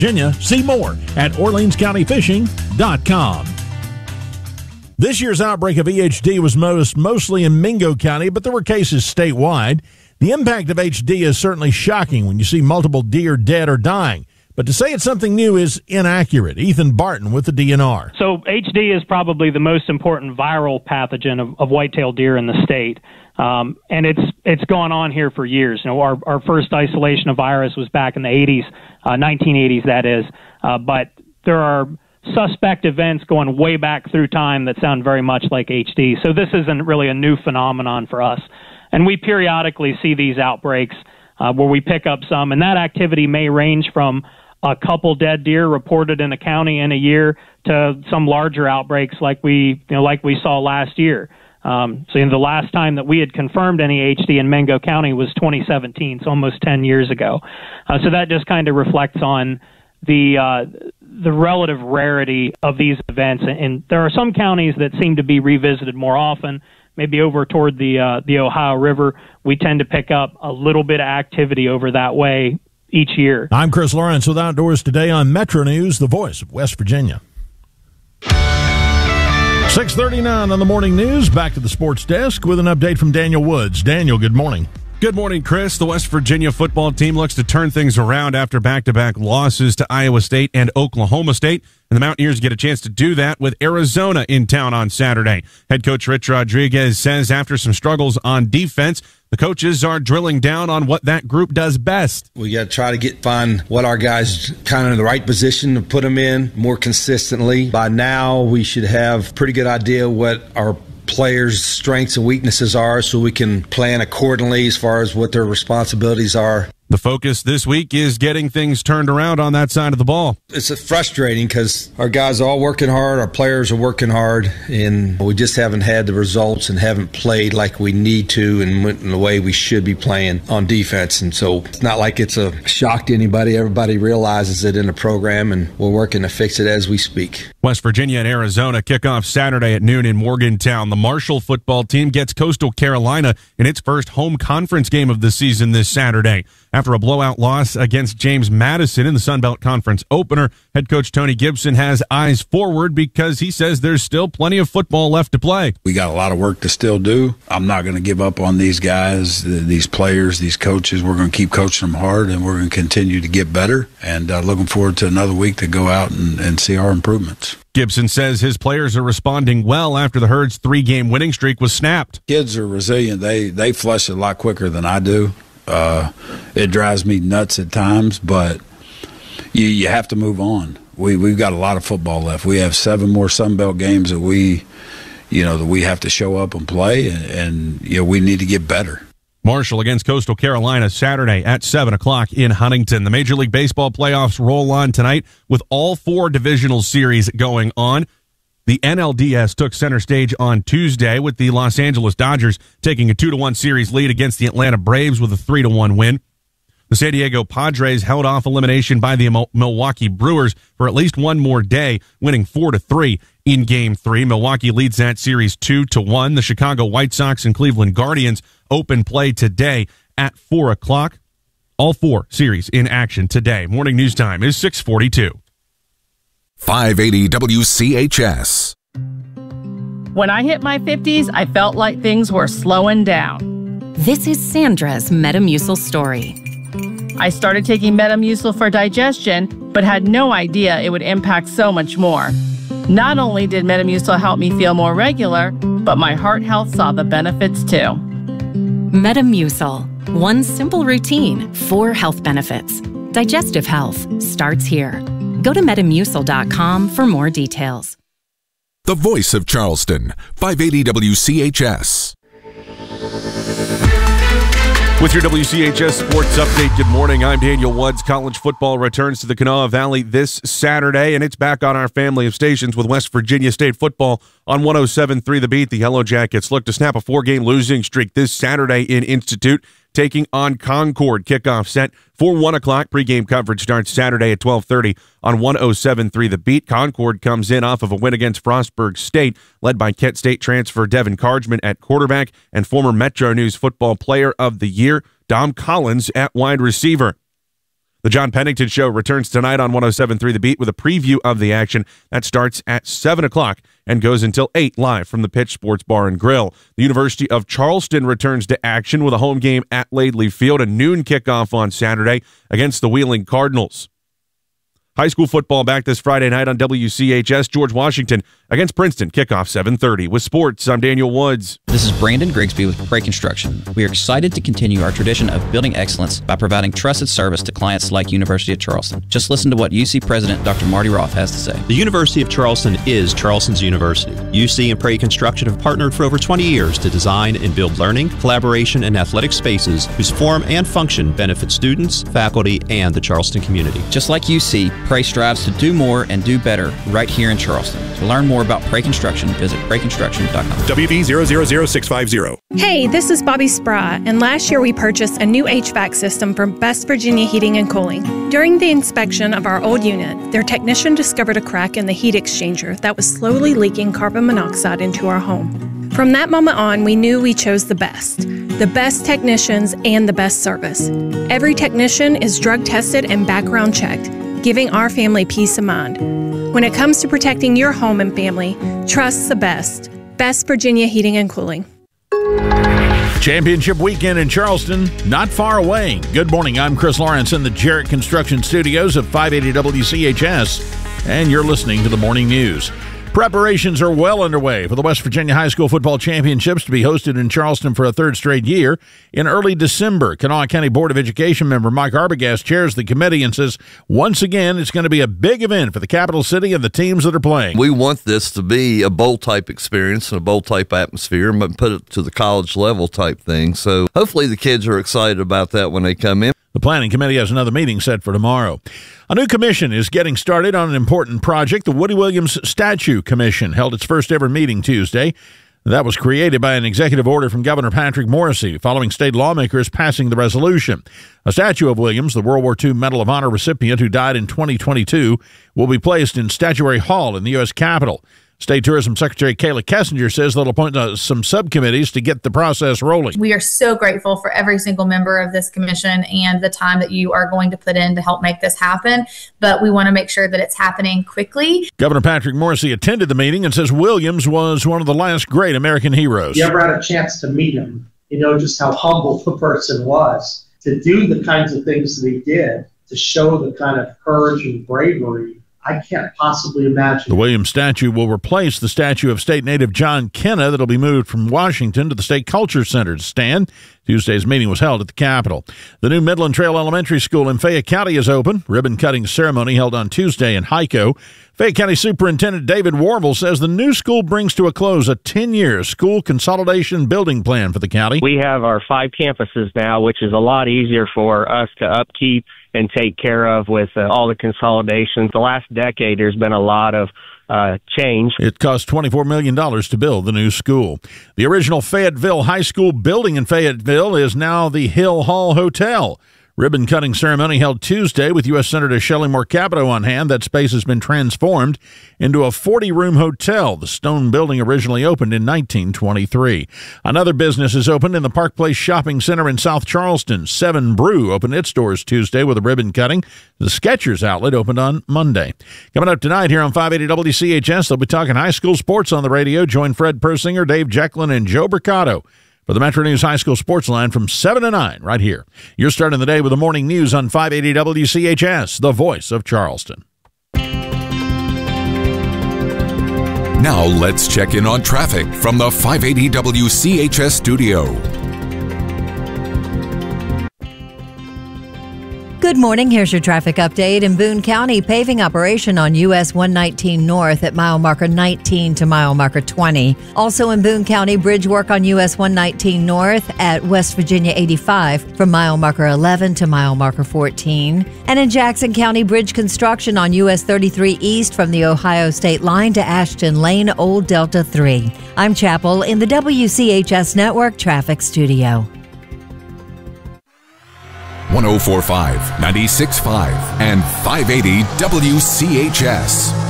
Virginia. See more at OrleansCountyFishing.com. This year's outbreak of EHD was mostly in Mingo County, but there were cases statewide. The impact of HD is certainly shocking when you see multiple deer dead or dying. But to say it's something new is inaccurate. Ethan Barton with the DNR. So HD is probably the most important viral pathogen of white-tailed deer in the state. And it's gone on here for years. You know, our first isolation of virus was back in the 80s, 1980s, that is. But there are suspect events going way back through time that sound very much like HD. So this isn't really a new phenomenon for us. And we periodically see these outbreaks where we pick up some, and that activity may range from a couple dead deer reported in a county in a year to some larger outbreaks like we saw last year. The last time that we had confirmed any HD in Mingo County was 2017, so almost 10 years ago. So that just kind of reflects on the relative rarity of these events. And there are some counties that seem to be revisited more often. Maybe over toward the Ohio River, we tend to pick up a little bit of activity over that way each year. I'm Chris Lawrence with Outdoors Today on Metro News, the voice of West Virginia. 6:39 on the morning news. Back to the sports desk with an update from Daniel Woods. Daniel, good morning. Good morning, Chris. The West Virginia football team looks to turn things around after back-to-back losses to Iowa State and Oklahoma State. And the Mountaineers get a chance to do that with Arizona in town on Saturday. Head coach Rich Rodriguez says after some struggles on defense, the coaches are drilling down on what that group does best. We got to try to find what our guys kind of in the right position to put them in more consistently. By now, we should have a pretty good idea what our players' strengths and weaknesses are so we can plan accordingly as far as what their responsibilities are. The focus this week is getting things turned around on that side of the ball. It's frustrating because our guys are all working hard, our players are working hard, and we just haven't had the results and haven't played like we need to and went in the way we should be playing on defense. And so it's not like it's a shock to anybody. Everybody realizes it in the program, and we're working to fix it as we speak. West Virginia and Arizona kick off Saturday at noon in Morgantown. The Marshall football team gets Coastal Carolina in its first home conference game of the season this Saturday. After a blowout loss against James Madison in the Sun Belt Conference opener, head coach Tony Gibson has eyes forward because he says there's still plenty of football left to play. We got a lot of work to still do. I'm not going to give up on these guys, these players, these coaches. We're going to keep coaching them hard, and we're going to continue to get better. And looking forward to another week to go out and see our improvements. Gibson says his players are responding well after the Herd's 3-game winning streak was snapped. Kids are resilient. They flush it a lot quicker than I do. It drives me nuts at times, but you have to move on. We've got a lot of football left. We have 7 more Sun Belt games that we have to show up and play, and we need to get better. Marshall against Coastal Carolina Saturday at 7 o'clock in Huntington. The Major League Baseball playoffs roll on tonight with all 4 divisional series going on. The NLDS took center stage on Tuesday with the Los Angeles Dodgers taking a 2-1 series lead against the Atlanta Braves with a 3-1 win. The San Diego Padres held off elimination by the Milwaukee Brewers for at least one more day, winning 4-3 in Game 3. Milwaukee leads that series 2-1. The Chicago White Sox and Cleveland Guardians open play today at 4 o'clock. All 4 series in action today. Morning news time is 6:42. 580 WCHS. When I hit my 50s, I felt like things were slowing down. This is Sandra's Metamucil story. I started taking Metamucil for digestion, but had no idea it would impact so much more. Not only did Metamucil help me feel more regular, but my heart health saw the benefits too. Metamucil. One simple routine, 4 health benefits. Digestive health starts here. Go to Metamucil.com for more details. The voice of Charleston, 580 WCHS. With your WCHS Sports Update, good morning. I'm Daniel Woods. College football returns to the Kanawha Valley this Saturday, and it's back on our family of stations with West Virginia State football on 107.3 The Beat. The Yellow Jackets look to snap a 4-game losing streak this Saturday in Institute, taking on Concord. Kickoff set for 1 o'clock. Pregame coverage starts Saturday at 12:30 on 107.3 The Beat. Concord comes in off of a win against Frostburg State, led by Kent State transfer Devin Cargman at quarterback and former Metro News Football Player of the Year Dom Collins at wide receiver. The John Pennington Show returns tonight on 107.3 The Beat with a preview of the action. That starts at 7 o'clock and goes until 8 live from the Pitch Sports Bar and Grill. The University of Charleston returns to action with a home game at Laidley Field, a noon kickoff on Saturday against the Wheeling Cardinals. High school football back this Friday night on WCHS. George Washington against Princeton. Kickoff 7:30. With sports, I'm Daniel Woods. This is Brandon Grigsby with Prey Construction. We are excited to continue our tradition of building excellence by providing trusted service to clients like University of Charleston. Just listen to what UC President Dr. Marty Roth has to say. The University of Charleston is Charleston's university. UC and Prey Construction have partnered for over 20 years to design and build learning, collaboration, and athletic spaces whose form and function benefit students, faculty, and the Charleston community. Just like UC, Prey strives to do more and do better right here in Charleston. To learn more about Prey Construction, visit PreyConstruction.com. WV000650. Hey, this is Bobby Spry, and last year we purchased a new HVAC system from Best Virginia Heating and Cooling. During the inspection of our old unit, their technician discovered a crack in the heat exchanger that was slowly leaking carbon monoxide into our home. From that moment on, we knew we chose the best technicians and the best service. Every technician is drug tested and background checked, giving our family peace of mind. When it comes to protecting your home and family, trust the best. Best Virginia Heating and Cooling. Championship weekend in Charleston, not far away. Good morning, I'm Chris Lawrence in the Jarrett Construction Studios of 580 WCHS, and you're listening to the Morning News. Preparations are well underway for the West Virginia High School Football Championships to be hosted in Charleston for a third straight year in early December. Kanawha County Board of Education member Mike Arbogast chairs the committee and says, once again, it's going to be a big event for the capital city and the teams that are playing. We want this to be a bowl-type experience and a bowl-type atmosphere, but put it to the college level type thing. So hopefully the kids are excited about that when they come in. The planning committee has another meeting set for tomorrow. A new commission is getting started on an important project. The Woody Williams Statue Commission held its first ever meeting Tuesday. That was created by an executive order from Governor Patrick Morrisey following state lawmakers passing the resolution. A statue of Williams, the World War II Medal of Honor recipient who died in 2022, will be placed in Statuary Hall in the U.S. Capitol. State Tourism Secretary Kayla Kessinger says they'll appoint some subcommittees to get the process rolling. We are so grateful for every single member of this commission and the time that you are going to put in to help make this happen. But we want to make sure that it's happening quickly. Governor Patrick Morrisey attended the meeting and says Williams was one of the last great American heroes. You ever had a chance to meet him, you know just how humble the person was. To do the kinds of things that he did, to show the kind of courage and bravery, I can't possibly imagine. The Williams statue will replace the statue of state native John Kenna that'll be moved from Washington to the State Culture Center to stand. Tuesday's meeting was held at the Capitol. The new Midland Trail Elementary School in Fayette County is open. Ribbon-cutting ceremony held on Tuesday in Hico. Fayette County Superintendent David Warble says the new school brings to a close a 10-year school consolidation building plan for the county. We have our 5 campuses now, which is a lot easier for us to upkeep and take care of with all the consolidations. The last decade, there's been a lot of change. It cost $24 million to build the new school. The original Fayetteville High School building in Fayetteville is now the Hill Hall Hotel. Ribbon-cutting ceremony held Tuesday with U.S. Senator Shelley Moore Capito on hand. That space has been transformed into a 40-room hotel. The stone building originally opened in 1923. Another business is opened in the Park Place Shopping Center in South Charleston. 7 Brew opened its doors Tuesday with a ribbon cutting. The Skechers outlet opened on Monday. Coming up tonight here on 580 WCHS, they'll be talking high school sports on the radio. Join Fred Persinger, Dave Jecklin, and Joe Mercado for the Metro News High School Sports Line from 7 to 9 right here. You're starting the day with the morning news on 580 WCHS, the voice of Charleston. Now let's check in on traffic from the 580 WCHS studio. Good morning. Here's your traffic update. In Boone County, paving operation on US 119 North at mile marker 19 to mile marker 20. Also in Boone County, bridge work on US 119 North at West Virginia 85 from mile marker 11 to mile marker 14. And in Jackson County, bridge construction on US 33 East from the Ohio state line to Ashton Lane, Old Delta 3. I'm Chapel in the WCHS Network Traffic Studio. 104.5, 96.5, and 580 WCHS.